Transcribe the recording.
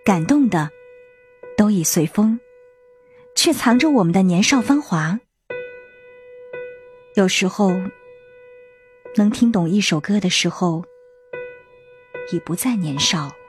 感动的，都已随风，却藏着我们的年少芳华。有时候，能听懂一首歌的时候，已不再年少。